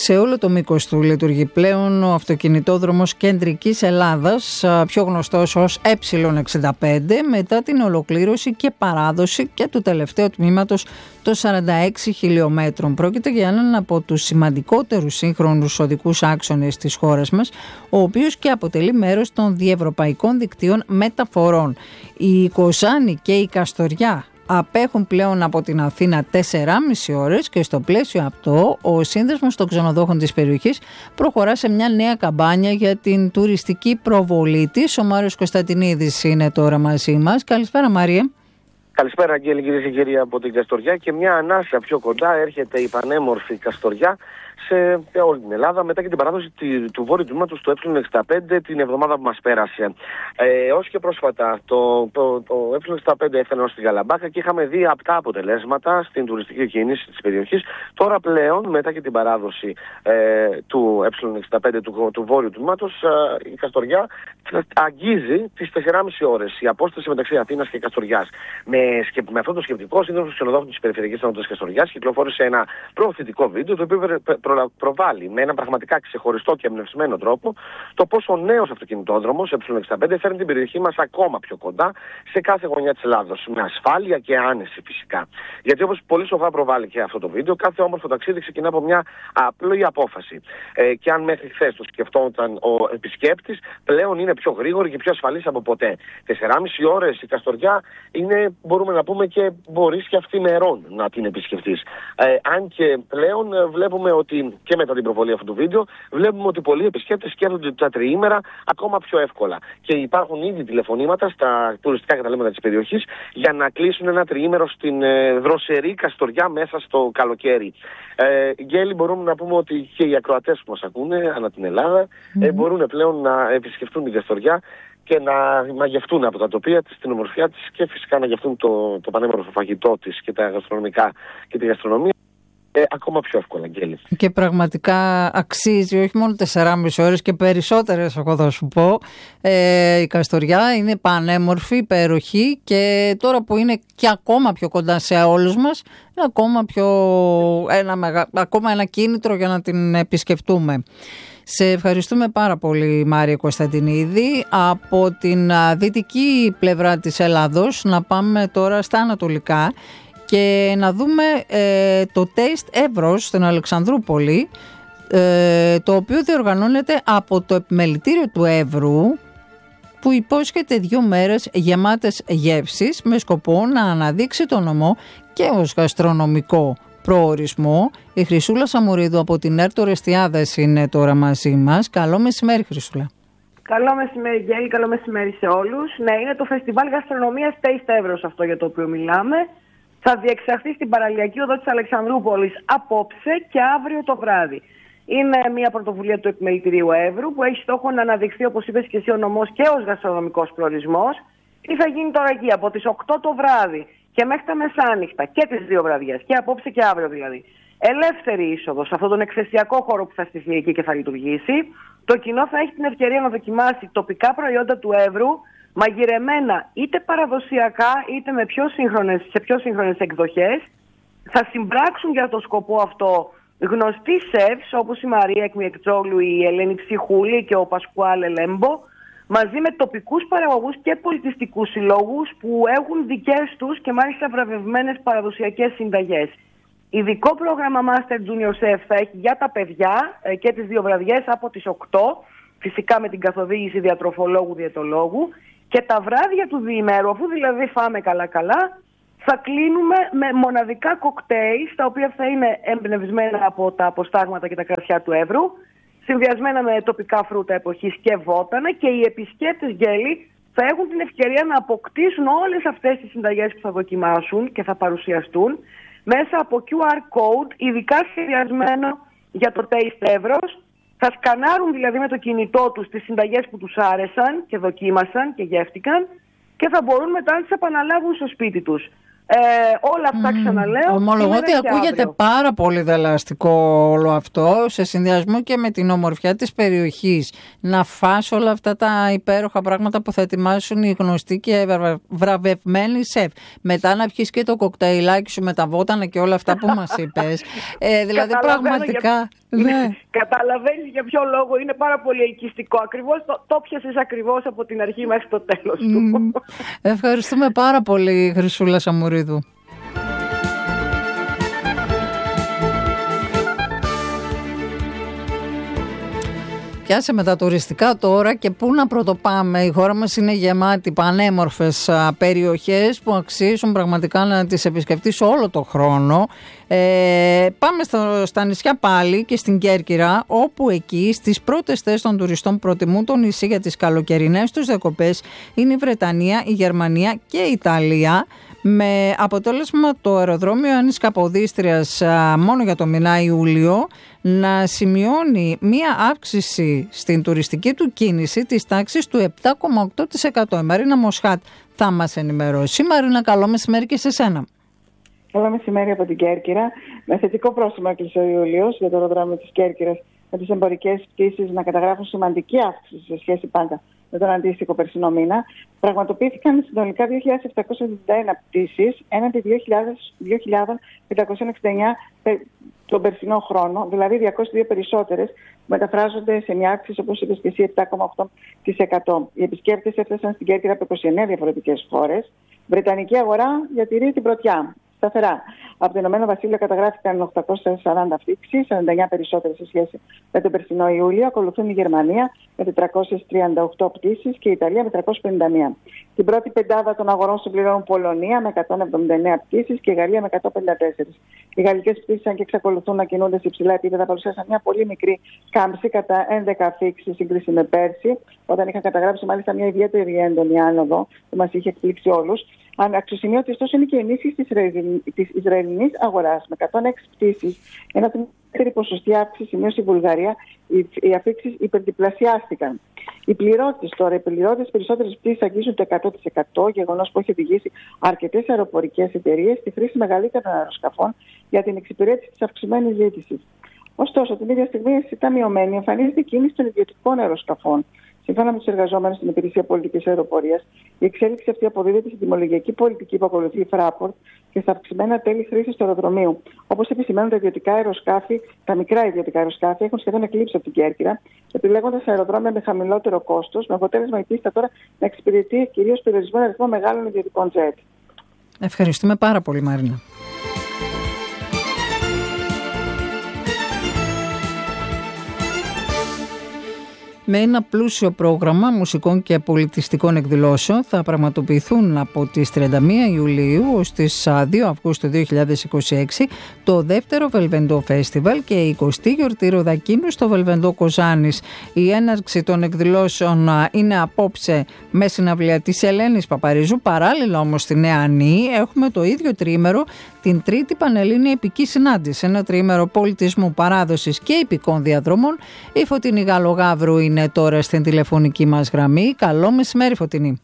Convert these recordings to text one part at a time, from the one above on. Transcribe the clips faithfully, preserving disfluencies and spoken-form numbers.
Σε όλο το μήκος του λειτουργεί πλέον ο αυτοκινητόδρομος Κεντρικής Ελλάδας, πιο γνωστός ως Ε εξήντα πέντε, μετά την ολοκλήρωση και παράδοση και του τελευταίου τμήματος των σαράντα έξι χιλιομέτρων. Πρόκειται για έναν από τους σημαντικότερους σύγχρονους οδικούς άξονες της χώρας μας, ο οποίος και αποτελεί μέρος των διευρωπαϊκών δικτύων μεταφορών. Η Κοζάνη και η Καστοριά απέχουν πλέον από την Αθήνα τέσσερις και μισή ώρες και στο πλαίσιο αυτό ο Σύνδεσμος των Ξενοδόχων της περιοχής προχωρά σε μια νέα καμπάνια για την τουριστική προβολή της. Ο Μάριος Κωνσταντινίδης είναι τώρα μαζί μας. Καλησπέρα Μάρια. Καλησπέρα Αγγέλη, κυρίες και κύριοι από την Καστοριά, και μια ανάσα πιο κοντά έρχεται η πανέμορφη Καστοριά σε όλη την Ελλάδα μετά και την παράδοση του βόρειου τμήματος του Ε εξήντα πέντε την εβδομάδα που μας πέρασε. Ε, ως και πρόσφατα το, το, το Ε εξήντα πέντε έφτανε ως τη Γαλαμπάκα και είχαμε δει απτά αποτελέσματα στην τουριστική κίνηση της περιοχής. Τώρα πλέον μετά και την παράδοση ε, του Ε εξήντα πέντε του, του βόρειου τμήματος, ε, η Καστοριά αγγίζει τις τέσσερις και μισή ώρες, η απόσταση μεταξύ Αθήνας και Καστοριάς. Με, με αυτό το σκεπτικό, ο Σύνδεσμος των Ξενοδόχων της Περιφερειακής Ενότητας Καστοριάς κυκλοφόρησε ένα προωθητικό βίντεο, το οποίο προ, προβάλλει με έναν πραγματικά ξεχωριστό και εμπνευσμένο τρόπο το πώς ο νέος αυτοκινητόδρομος Ε εξήντα πέντε φέρνει την περιοχή μας ακόμα πιο κοντά σε κάθε γωνιά της Ελλάδος, με ασφάλεια και άνεση φυσικά. Γιατί όπως πολύ σοφά προβάλλει και αυτό το βίντεο, κάθε όμορφο ταξίδι ξεκινά από μια απλή απόφαση. Ε, και αν μέχρι χθες το σκεφτόταν ο επισκέπτης, πλέον είναι πιο γρήγορη και πιο ασφαλής από ποτέ. τέσσερις και μισή ώρες η Καστοριά είναι, μπορούμε να πούμε, και μπορείς και αυθημερών να την επισκεφτείς. Ε, αν και πλέον βλέπουμε ότι και μετά την προβολή αυτού του βίντεο, βλέπουμε ότι πολλοί επισκέπτες σκέφτονται τα τριήμερα ακόμα πιο εύκολα. Και υπάρχουν ήδη τηλεφωνήματα στα τουριστικά καταλήμματα της περιοχής για να κλείσουν ένα τριήμερο στην ε, δροσερή Καστοριά μέσα στο καλοκαίρι. Ε, Γέλη, μπορούμε να πούμε ότι και οι ακροατές που μας ακούνε ανά την Ελλάδα mm-hmm. ε, μπορούν πλέον να επισκεφτούν την Καστοριά και να μαγευτούν από τα τοπία της, την ομορφιά της και φυσικά να γευτούν το, το πανέμορφο φαγητό της και τα γαστρονομικά και τη γαστρονομία. Ε, ακόμα πιο εύκολα, Αγγέλη. Και πραγματικά αξίζει όχι μόνο τέσσερις και μισή ώρες και περισσότερες, εγώ θα σου πω. Ε, η Καστοριά είναι πανέμορφη, υπέροχη, και τώρα που είναι και ακόμα πιο κοντά σε όλους μας, είναι ακόμα, πιο, ένα, μεγα, ακόμα ένα κίνητρο για να την επισκεφτούμε. Σε ευχαριστούμε πάρα πολύ Μάρια Κωνσταντινίδη. Από την δυτική πλευρά της Ελλάδος να πάμε τώρα στα ανατολικά και να δούμε ε, το Taste Εύρος στην Αλεξανδρούπολη, ε, το οποίο διοργανώνεται από το Επιμελητήριο του Εύρου, που υπόσχεται δύο μέρες γεμάτες γεύσεις με σκοπό να αναδείξει το νομό και ως γαστρονομικό προορισμό. Η Χρυσούλα Σαμουρίδου από την Έρτο Ρεστιάδες είναι τώρα μαζί μας. Καλό μεσημέρι, Χρυσούλα. Καλό μεσημέρι, Γέλη, καλό μεσημέρι σε όλους. Ναι, είναι το Φεστιβάλ Γαστρονομίας Taste Εύρος αυτό για το οποίο μιλάμε. Θα διεξαχθεί στην παραλιακή οδό της Αλεξανδρούπολης απόψε και αύριο το βράδυ. Είναι μια πρωτοβουλία του Επιμελητηρίου Εύρου που έχει στόχο να αναδειχθεί, όπως είπες και εσύ, ο νομός και ως γαστρονομικός προορισμός. Τι θα γίνει τώρα εκεί από τις οκτώ το βράδυ και μέχρι τα μεσάνυχτα και τις δύο βραδιές, και απόψε και αύριο δηλαδή. Ελεύθερη είσοδο σε αυτόν τον εκθεσιακό χώρο που θα στηθεί εκεί και θα λειτουργήσει. Το κοινό θα έχει την ευκαιρία να δοκιμάσει τοπικά προϊόντα του Εύρου, μαγειρεμένα είτε παραδοσιακά είτε με πιο σύγχρονες, σε πιο σύγχρονες εκδοχές. Θα συμπράξουν για το σκοπό αυτό γνωστοί σεφς όπως η Μαρία Εκμιεκτζόγλου, η Ελένη Ψυχούλη και ο Πασκουάλ Ελέμπο, μαζί με τοπικούς παραγωγούς και πολιτιστικούς συλλόγους που έχουν δικές τους και μάλιστα βραβευμένες παραδοσιακές συνταγές. Ειδικό πρόγραμμα Master Junior Chef θα έχει για τα παιδιά ε, και τις δύο βραδιές από τις οκτώ, φυσικά με την καθοδήγηση διατροφολόγου-διαιτολόγου, και τα βράδια του διημέρου, αφού δηλαδή φάμε καλά-καλά, θα κλείνουμε με μοναδικά κοκτέιλ, τα οποία θα είναι εμπνευσμένα από τα αποστάγματα και τα κρασιά του Εύρου, συνδυασμένα με τοπικά φρούτα εποχής και βότανα, και οι επισκέπτες, Γέλη, θα έχουν την ευκαιρία να αποκτήσουν όλες αυτές τις συνταγές που θα δοκιμάσουν και θα παρουσιαστούν μέσα από κιου αρ code, ειδικά σχεδιασμένο για το Taste Εύρος. Θα σκανάρουν δηλαδή με το κινητό τους τις συνταγές που τους άρεσαν και δοκίμασαν και γεύτηκαν και θα μπορούν μετά να τις επαναλάβουν στο σπίτι τους. Ε, όλα αυτά mm. ξαναλέω. Ομολογώ ότι ακούγεται αύριο. Πάρα πολύ δελαστικό όλο αυτό, σε συνδυασμό και με την ομορφιά της περιοχής. Να φας όλα αυτά τα υπέροχα πράγματα που θα ετοιμάσουν οι γνωστοί και βραβευμένοι σεφ. Μετά να πιεις και το κοκτέιλάκι σου με τα βότανα και όλα αυτά που μας είπες. Ε, δηλαδή πραγματικά... Ναι. Καταλαβαίνεις για ποιο λόγο είναι πάρα πολύ ελκυστικό. Ακριβώς το, το πιασες ακριβώς από την αρχή μέχρι το τέλος του. Mm. Ευχαριστούμε πάρα πολύ, Χρυσούλα Σαμουρίδου. Πιάσε με τα τουριστικά τώρα και πού να πρωτοπάμε. Η χώρα μας είναι γεμάτη πανέμορφες περιοχές που αξίζουν πραγματικά να τις επισκεφτείς όλο το χρόνο. Ε, πάμε στο, στα νησιά πάλι και στην Κέρκυρα, όπου εκεί στις πρώτες θέσεις των τουριστών προτιμούν το νησί για τις καλοκαιρινές τους διακοπές είναι η Βρετανία, η Γερμανία και η Ιταλία, με αποτέλεσμα το αεροδρόμιο Άννης Καποδίστριας μόνο για το μηνά Ιούλιο να σημειώνει μία αύξηση στην τουριστική του κίνηση της τάξης του επτά κόμμα οκτώ τοις εκατό. Η Μαρίνα Μοσχάτ θα μας ενημερώσει. Μαρίνα, καλό μεσημέρι και σε σένα. Καλό μεσημέρι από την Κέρκυρα. Με θετικό πρόσημο έκλεισε ο Ιούλιος για το αεροδρόμιο της Κέρκυρας, με τις εμπορικές πτήσεις να καταγράφουν σημαντική αύξηση σε σχέση πάντα με τον αντίστοιχο περσινό μήνα. Πραγματοποιήθηκαν συνολικά δύο χιλιάδες επτακόσιες εβδομήντα ένα πτήσεις έναντι δύο χιλιάδες πεντακόσιες εξήντα εννιά τον περσινό χρόνο, δηλαδή διακόσιες δύο περισσότερες, που μεταφράζονται σε μια αύξηση, όπως είπες και εσύ, επτά κόμμα οκτώ τοις εκατό. Οι επισκέπτες έφτασαν στην Κέρκυρα από είκοσι εννέα διαφορετικές χώρες. Βρετανική αγορά διατηρεί την πρωτιά. Σταθερά. Από το Ηνωμένο Βασίλειο καταγράφηκαν οκτακόσιες σαράντα πτήσεις, σαράντα εννέα περισσότερες σε σχέση με τον περσινό Ιούλιο. Ακολουθούν η Γερμανία με τετρακόσιες τριάντα οκτώ πτήσεις και η Ιταλία με τριακόσιες πενήντα μία. Την πρώτη πεντάδα των αγορών συμπληρώνουν Πολωνία με εκατόν εβδομήντα εννέα πτήσεις και η Γαλλία με εκατόν πενήντα τέσσερις. Οι γαλλικές πτήσεις, αν και εξακολουθούν να κινούνται σε υψηλά επίπεδα, παρουσίασαν μια πολύ μικρή κάμψη κατά έντεκα αφήξεις σε σύγκριση με πέρσι, όταν είχαν καταγράψει μάλιστα μια ιδιαίτερη έντονη άνοδο που μας είχε εκπλήξει όλους. Αξιοσημείωτη ωστόσο είναι και η ενίσχυση της Ισραηλινής αγοράς με εκατόν έξι πτήσεις. Ένα από την μεγαλύτερη ποσοστή αύξηση σημείωσε η Βουλγαρία, οι, οι αφήξεις υπερδιπλασιάστηκαν. Οι πληρώτες τώρα, οι πληρώτες περισσότερες πτήσεις αγγίζουν το εκατό τοις εκατό, γεγονός που έχει οδηγήσει αρκετές αεροπορικές εταιρείες στη χρήση μεγαλύτερων αεροσκαφών για την εξυπηρέτηση της αυξημένης ζήτησης. Ωστόσο, την ίδια στιγμή αισθητά μειωμένη εμφανίζεται η κίνηση των ιδιωτικών αεροσκαφών. Σύμφωνα με τους εργαζόμενους στην Υπηρεσία Πολιτικής Αεροπορίας, η εξέλιξη αυτή αποδίδεται στην τιμολογιακή πολιτική που ακολουθεί η Fraport και στα αυξημένα τέλη χρήσης του αεροδρομίου. Όπως επισημαίνουν τα ιδιωτικά αεροσκάφη, τα μικρά ιδιωτικά αεροσκάφη έχουν σχεδόν εκλείψει από την Κέρκυρα, επιλέγοντας αεροδρόμια με χαμηλότερο κόστος, με αποτέλεσμα η πίστα τώρα να εξυπηρετεί κυρίως περιορισμένο αριθμό μεγάλων ιδιωτικών τζετ. Ευχαριστούμε πάρα πολύ, Μαρίνα. Με ένα πλούσιο πρόγραμμα μουσικών και πολιτιστικών εκδηλώσεων θα πραγματοποιηθούν από τις τριάντα μία Ιουλίου ως τις δύο Αυγούστου δύο χιλιάδες είκοσι έξι το δεύτερο Βελβεντό Φέστιβαλ και η εικοστή γιορτή Ροδακίνου στο Βελβεντό Κοζάνης. Η έναρξη των εκδηλώσεων είναι απόψε με συναυλία της Ελένης Παπαρίζου. Παράλληλα όμως στη Νέα Ανή έχουμε το ίδιο τρίμερο την τρίτη Πανελλήνια Επική Συνάντηση. Ένα τρίμερο πολιτισμού, παράδοσης και επικών διαδρόμων. Η Φωτεινή Γαλογαύρου είναι τώρα στην τηλεφωνική μας γραμμή. Καλό μεσημέρι, Φωτεινή.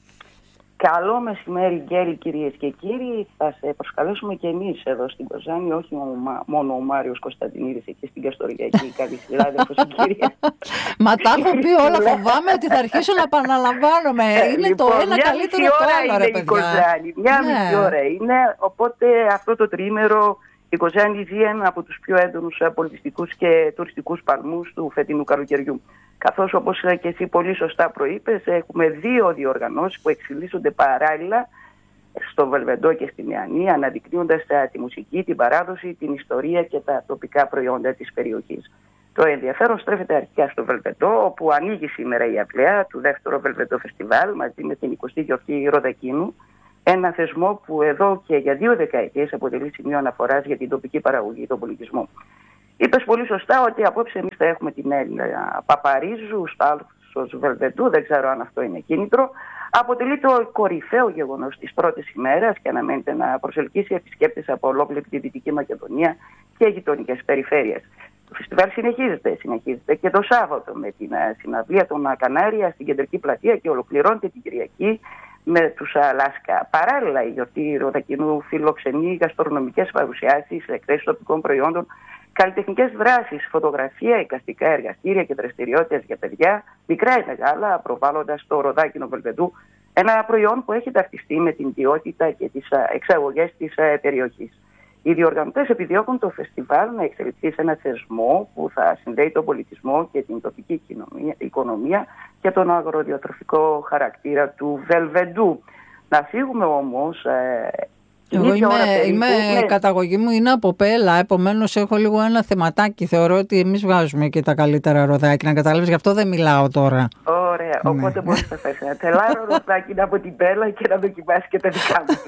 Καλό μεσημέρι, Γκέλη, κυρίες και κύριοι. Θα σε προσκαλέσουμε και εμείς εδώ στην Κοζάνη, όχι μόνο ο Μάριος Κωνσταντινίδης εκεί στην Καστοριακή, καλή συνάδελφος η κυρία. Μα τα έχω πει όλα, φοβάμαι ότι θα αρχίσω να επαναλαμβάνομαι. Είναι λοιπόν, το ένα καλύτερο το άλλο, ρε παιδιά. Κοζάνη. Μια ναι. μισή ώρα είναι, οπότε αυτό το τρίμερο η Κοζάνη ζει ένα από τους πιο έντονους πολιτιστικούς και τουριστικούς παλμούς του φετινού καλοκαιριού. Καθώς, όπως και εσύ πολύ σωστά προείπες, έχουμε δύο διοργανώσεις που εξελίσσονται παράλληλα στο Βελβεντό και στη Νέα Ανή, αναδεικνύοντας τη μουσική, την παράδοση, την ιστορία και τα τοπικά προϊόντα της περιοχής. Το ενδιαφέρον στρέφεται αρχικά στο Βελβεντό, όπου ανοίγει σήμερα η απλαία του δεύτερου Βελβεντό Φεστιβάλ μαζί με την εικοστή γιορτή Ροδακίνου. Ένα θεσμό που εδώ και για δύο δεκαετίες αποτελεί σημείο αναφοράς για την τοπική παραγωγή, τον πολιτισμό. Είπες πολύ σωστά ότι απόψε εμείς θα έχουμε την Έλληνα Παπαρίζου στο Άλσος Βελβεντού, δεν ξέρω αν αυτό είναι κίνητρο. Αποτελεί το κορυφαίο γεγονός της πρώτης ημέρας και αναμένεται να προσελκύσει επισκέπτες από ολόκληρη τη Δυτική Μακεδονία και γειτονικές περιφέρειες. Το φεστιβάλ συνεχίζεται, συνεχίζεται και το Σάββατο με την συναυλία των Κανάρια στην Κεντρική Πλατεία και ολοκληρώνεται την Κυριακή με τους Αλάσκα. Παράλληλα, η γιορτή Ροδακίνου φιλοξενεί γαστρονομικές παρουσιάσεις, εκθέσεις τοπικών προϊόντων, καλλιτεχνικές δράσεις, φωτογραφία, εικαστικά εργαστήρια και δραστηριότητες για παιδιά, μικρά ή μεγάλα, προβάλλοντας το Ροδάκινο Βελβεντού, ένα προϊόν που έχει ταυτιστεί με την ποιότητα και τις εξαγωγές της περιοχής. Οι διοργανωτές επιδιώκουν το φεστιβάλ να εξελιχθεί σε ένα θεσμό που θα συνδέει τον πολιτισμό και την τοπική οικονομία και τον αγροδιατροφικό χαρακτήρα του Βελβεντού. Να φύγουμε όμως... Ε, Εγώ είμαι, είμαι ναι. καταγωγή μου είναι από Πέλα, επομένως έχω λίγο ένα θεματάκι. Θεωρώ ότι εμείς βγάζουμε και τα καλύτερα ροδάκια, να καταλάβεις, γι' αυτό δεν μιλάω τώρα. Ωραία, ναι. Οπότε μπορείς να φέρεις ένα τελάρο ροδάκι από την Πέλα και να δοκιμάσεις και τα δικά μου.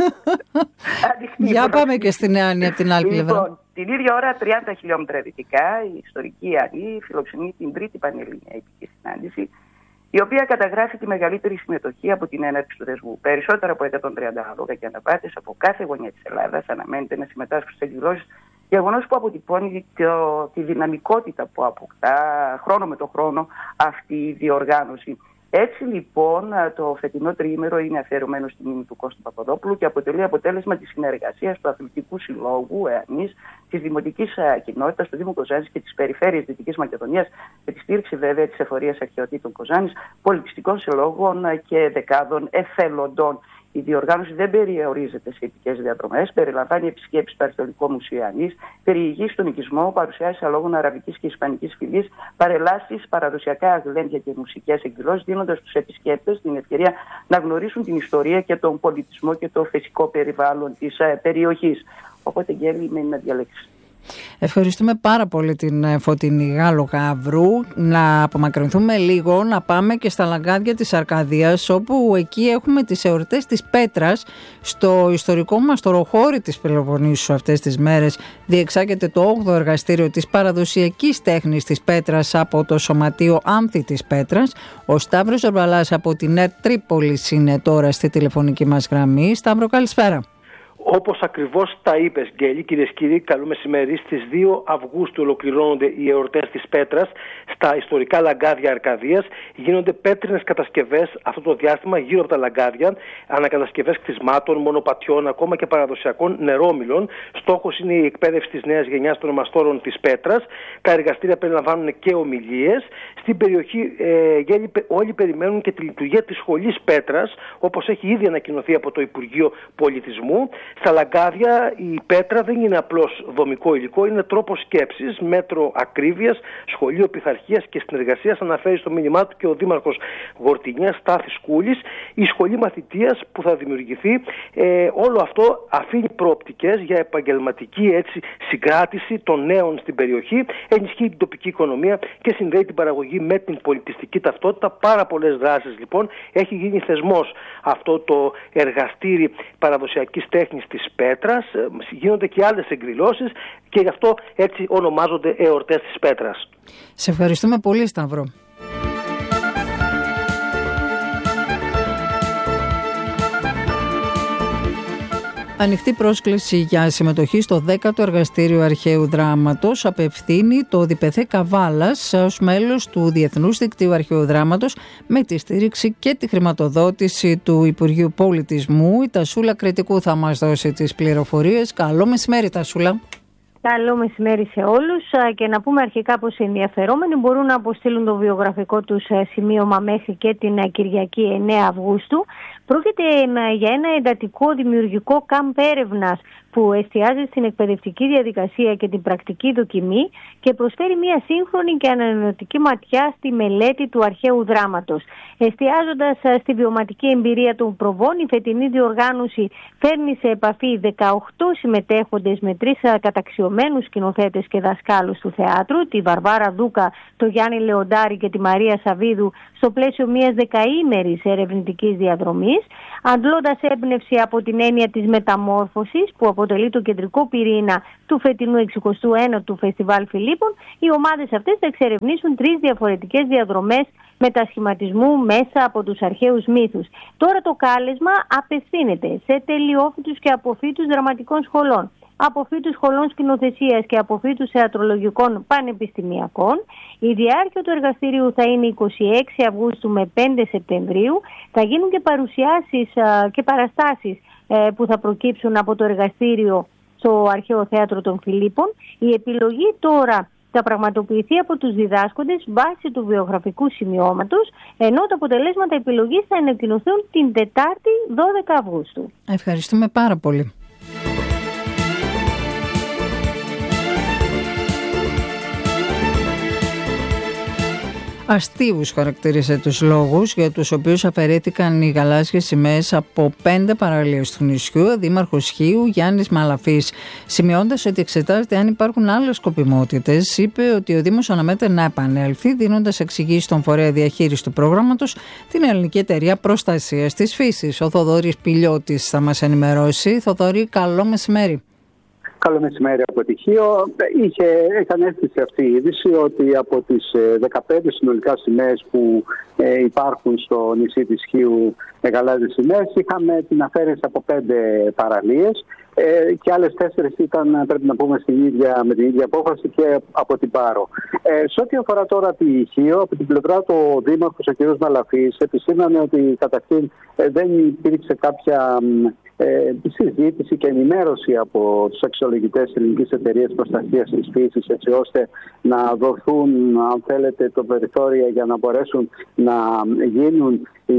Για πάμε και στη Νεάνη από την άλλη πλευρά. Λοιπόν, την ίδια ώρα, τριάντα χιλιόμετρα δυτικά, η ιστορική Ανή φιλοξενεί την τρίτη πανελλήνια επική συνάντηση, η οποία καταγράφει τη μεγαλύτερη συμμετοχή από την έναρξη του θεσμού. Περισσότερα από εκατόν τριάντα άλογα και αναπάτες από κάθε γωνιά της Ελλάδας αναμένεται να συμμετάσχουν στις εκδηλώσεις, γεγονός που αποτυπώνει το, τη δυναμικότητα που αποκτά χρόνο με το χρόνο αυτή η διοργάνωση. Έτσι λοιπόν το φετινό τριήμερο είναι αφιερωμένο στη μνήμη του Κώστα Παπαδόπουλου και αποτελεί αποτέλεσμα της συνεργασίας του Αθλητικού Συλλόγου ΕΑΝΗΣ, της Δημοτικής Κοινότητας, του Δήμου Κοζάνης και της Περιφέρειας Δυτικής Μακεδονίας, με τη στήριξη βέβαια της Εφορίας Αρχαιοτήτων Κοζάνης, πολιτιστικών συλλόγων και δεκάδων εθελοντών. Η διοργάνωση δεν περιορίζεται σε ειδικές διαδρομές, περιλαμβάνει επισκέψεις στο Αρχαιολογικό Μουσείο Ανής, περιηγεί στον οικισμό, παρουσιάσεις αλόγων αραβικής και ισπανικής φυλής, παρελάσεις, παραδοσιακά αγλέντια και μουσικές εκδηλώσεις, δίνοντας στους επισκέπτες την ευκαιρία να γνωρίσουν την ιστορία και τον πολιτισμό και το φυσικό περιβάλλον της περιοχής. Οπότε, Γκέλη, μένει να διαλέξεις. Ευχαριστούμε πάρα πολύ την Φωτεινή Γάλλο Γαβρού. Να απομακρυνθούμε λίγο, να πάμε και στα λαγκάδια της Αρκαδίας, όπου εκεί έχουμε τις εορτές της Πέτρας. Στο ιστορικό μας τοροχώρι της Πελοποννήσου αυτές τις μέρες διεξάγεται το όγδοο εργαστήριο της παραδοσιακής τέχνης της Πέτρας από το Σωματείο Άμφη της Πέτρας. Ο Σταύρος Ζορβαλάς από την ΕΡΤ Τρίπολης είναι τώρα στη τηλεφωνική μας γραμμή. Σταύρο, καλησπέρα. Όπως ακριβώς τα είπες, Γκέλη, κυρίες και κύριοι, καλό μεσημέρι. Στις δύο Αυγούστου ολοκληρώνονται οι εορτές της Πέτρας στα ιστορικά λαγκάδια Αρκαδίας. Γίνονται πέτρινες κατασκευές αυτό το διάστημα γύρω από τα λαγκάδια, ανακατασκευές κτισμάτων, μονοπατιών, ακόμα και παραδοσιακών νερόμυλων. Στόχος είναι η εκπαίδευση της νέας γενιάς των μαστόρων της Πέτρας. Τα εργαστήρια περιλαμβάνουν και ομιλίες. Στην περιοχή, ε, Γκέλη, όλοι περιμένουν και τη λειτουργία της σχολής Πέτρας, όπως έχει ήδη ανακοινωθεί από το Υπουργείο Πολιτισμού. Στα λαγκάδια η πέτρα δεν είναι απλώς δομικό υλικό, είναι τρόπος σκέψης, μέτρο ακρίβειας, σχολείο πειθαρχίας και συνεργασίας, αναφέρει στο μήνυμά του και ο Δήμαρχος Γορτινιάς Στάθης Κούλης. Η σχολή μαθητείας που θα δημιουργηθεί, ε, όλο αυτό αφήνει προοπτικές για επαγγελματική έτσι, συγκράτηση των νέων στην περιοχή, ενισχύει την τοπική οικονομία και συνδέει την παραγωγή με την πολιτιστική ταυτότητα. Πάρα πολλές δράσεις λοιπόν. Έχει γίνει θεσμός αυτό το εργαστήρι παραδοσιακής τέχνης της Πέτρας, γίνονται και άλλες εκδηλώσεις και γι' αυτό έτσι ονομάζονται εορτές της Πέτρας. Σε ευχαριστούμε πολύ, Σταύρο. Ανοιχτή πρόσκληση για συμμετοχή στο δέκατο εργαστήριο αρχαίου δράματος απευθύνει το ΔΠΘ Καβάλας ως μέλος του Διεθνούς Δικτύου Αρχαίου Δράματος με τη στήριξη και τη χρηματοδότηση του Υπουργείου Πολιτισμού. Η Τασούλα Κρητικού θα μας δώσει τις πληροφορίες. Καλό μεσημέρι, Τασούλα. Καλό μεσημέρι σε όλους και να πούμε αρχικά πως οι ενδιαφερόμενοι μπορούν να αποστείλουν το βιογραφικό τους σημείωμα μέχρι και την Κυριακή εννέα Αυγούστου. Πρόκειται για ένα εντατικό δημιουργικό κάμπ έρευνας που εστιάζει στην εκπαιδευτική διαδικασία και την πρακτική δοκιμή και προσφέρει μια σύγχρονη και ανανεωτική ματιά στη μελέτη του αρχαίου δράματος. Εστιάζοντας στη βιωματική εμπειρία των προβών, η φετινή διοργάνωση φέρνει σε επαφή δεκαοκτώ συμμετέχοντες με τρεις καταξιωμένους σκηνοθέτες και δασκάλους του θεάτρου, τη Βαρβάρα Δούκα, τον Γιάννη Λεοντάρη και τη Μαρία Σαβίδου, στο πλαίσιο μιας δεκαήμερης ερευνητικής διαδρομής, αντλώντας έμπνευση από την έννοια της μεταμόρφωσης που αποτελεί το κεντρικό πυρήνα του φετινού εξηκοστού ένατου Φεστιβάλ Φιλίππων. Οι ομάδες αυτές θα εξερευνήσουν τρεις διαφορετικές διαδρομές μετασχηματισμού μέσα από τους αρχαίους μύθους. Τώρα το κάλεσμα απευθύνεται σε τελειόφοιτους και αποφοίτους δραματικών σχολών, αποφοίτους σχολών σκηνοθεσίας και αποφοίτους θεατρολογικών πανεπιστημιακών. Η διάρκεια του εργαστηρίου θα είναι είκοσι έξι Αυγούστου με πέντε Σεπτεμβρίου. Θα γίνουν και παρουσιάσεις και παραστάσεις που θα προκύψουν από το εργαστήριο στο Αρχαίο Θέατρο των Φιλίππων. Η επιλογή τώρα θα πραγματοποιηθεί από τους διδάσκοντες βάσει του βιογραφικού σημειώματος, ενώ τα αποτελέσματα επιλογής θα ανακοινωθούν την Τετάρτη δώδεκα Αυγούστου. Ευχαριστούμε πάρα πολύ. Αστείους χαρακτήρισε τους λόγους για τους οποίους αφαιρέθηκαν οι γαλάζιες σημαίες από πέντε παραλίες του νησιού. Ο Δήμαρχος Χίου, Γιάννης Μαλαφής, σημειώντας ότι εξετάζεται αν υπάρχουν άλλες σκοπιμότητες, είπε ότι ο Δήμος αναμένεται να επανέλθει, δίνοντας εξηγήσεις στον φορέα διαχείρισης του προγράμματος, την Ελληνική Εταιρεία Προστασίας της Φύσης. Ο Θοδωρής Πηλιώτης θα μας ενημερώσει. Θοδωρή, καλό μεσημέρι. Καλό μεσημέρι από τη Χίο. Είχε, έκανε αίσθηση αυτή η είδηση ότι από τις δεκαπέντε συνολικά σημαίες που ε, υπάρχουν στο νησί της Χίου, γαλάζιες σημαίες, είχαμε την αφαίρεση από πέντε παραλίες ε, και άλλες τέσσερις ήταν, πρέπει να πούμε, στην ίδια, με την ίδια απόφαση και από την Πάρο. Ε, σε ό,τι αφορά τώρα τη Χίο, από την πλευρά του ο Δήμαρχος, ο κ. Μαλαφής, επισήμανε ότι καταρχήν ε, δεν υπήρξε κάποια Ε, συζήτηση και ενημέρωση από τους αξιολογητές της Ελληνικής Εταιρείας Προστασίας της Φύσης, έτσι ώστε να δοθούν, αν θέλετε, το περιθώριο για να μπορέσουν να γίνουν οι,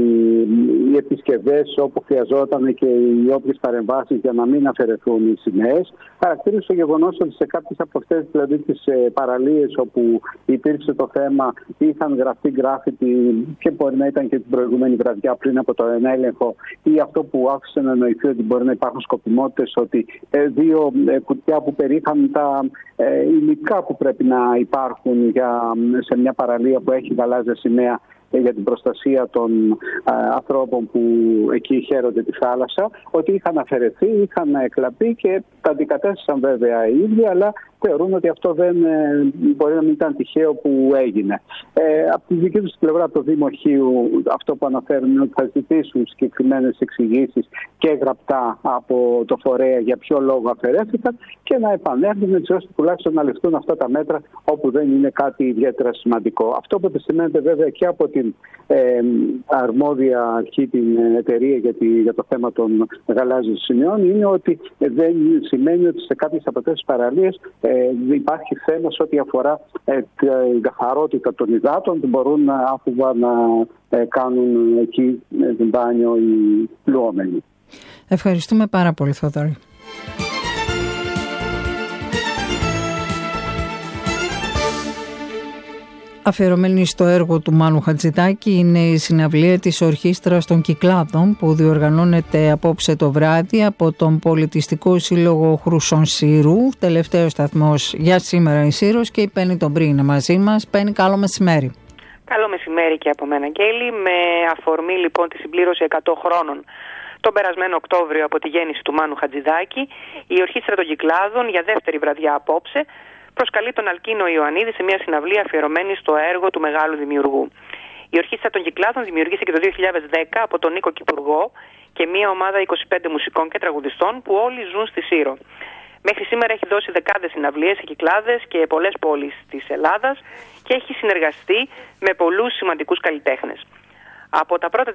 οι επισκευές όπου χρειαζόταν και οι όποιες παρεμβάσεις για να μην αφαιρεθούν οι σημαίες. Χαρακτήρισε το γεγονός ότι σε κάποιες από αυτές, δηλαδή τις παραλίες όπου υπήρξε το θέμα, είχαν γραφτεί γκράφιτι και μπορεί να ήταν και την προηγούμενη βραδιά πριν από το ενέλεγχο, ή αυτό που άφησε να εννοηθεί ότι μπορεί να υπάρχουν σκοπιμότητες, ότι ε, δύο ε, κουτιά που περίχαν τα ε, υλικά που πρέπει να υπάρχουν για, σε μια παραλία που έχει γαλάζια σημαία για την προστασία των α, ανθρώπων που εκεί χαίρονται τη θάλασσα, ότι είχαν αφαιρεθεί, είχαν εκλαπεί και τα αντικατέστησαν βέβαια οι ίδιοι, αλλά θεωρούν ότι αυτό δεν ε, μπορεί να μην ήταν τυχαίο που έγινε. Ε, από τη δική τους πλευρά, από το Δήμο Χίου, αυτό που αναφέρουν είναι ότι θα ζητήσουν συγκεκριμένες εξηγήσεις και γραπτά από το φορέα για ποιο λόγο αφαιρέθηκαν και να επανέλθουν, έτσι ώστε τουλάχιστον να ληφθούν αυτά τα μέτρα όπου δεν είναι κάτι ιδιαίτερα σημαντικό. Αυτό που επισημαίνεται βέβαια και από την ε, αρμόδια αρχή, την εταιρεία για, τη, για το θέμα των γαλάζιων σημείων, είναι ότι δεν σημαίνει ότι σε κάποιες από αυτές τις παραλίες ε, υπάρχει θέμα σε ό,τι αφορά ε, την καθαρότητα των υδάτων που μπορούν άφοβα να ε, κάνουν εκεί ε, μπάνιο οι πλουόμενοι. Ευχαριστούμε πάρα πολύ, Θοδωρή. Αφιερωμένη στο έργο του Μάνου Χατζηδάκη είναι η συναυλία της Ορχήστρας των Κυκλάδων που διοργανώνεται απόψε το βράδυ από τον Πολιτιστικό Σύλλογο Χρυσών Σύρου. Τελευταίος σταθμός για σήμερα η Σύρος και η Πέννη τον Πρι είναι μαζί μας. Πέννη, καλό μεσημέρι. Καλό μεσημέρι και από μένα, Γκέλη. Με αφορμή λοιπόν τη συμπλήρωση εκατό χρόνων τον περασμένο Οκτώβριο από τη γέννηση του Μάνου Χατζηδάκη, η Ορχήστρα των Κυκλάδων για δεύτερη βραδιά απόψε προσκαλεί τον Αλκίνο Ιωαννίδη σε μια συναυλία αφιερωμένη στο έργο του μεγάλου δημιουργού. Η Ορχήστρα των Κυκλάδων δημιουργήθηκε το δύο χιλιάδες δέκα από τον Νίκο Κυπουργό και μια ομάδα είκοσι πέντε μουσικών και τραγουδιστών που όλοι ζουν στη Σύρο. Μέχρι σήμερα έχει δώσει δεκάδες συναυλίες σε Κυκλάδες και πολλές πόλεις της Ελλάδας και έχει συνεργαστεί με πολλούς σημαντικούς καλλιτέχνες. Από τα πρώτα